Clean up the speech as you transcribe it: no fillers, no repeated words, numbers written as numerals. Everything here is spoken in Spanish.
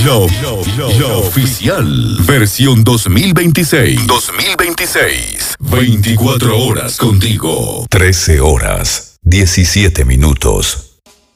La oficial. Versión 2026. 24 horas contigo. 13 horas, 17 minutos.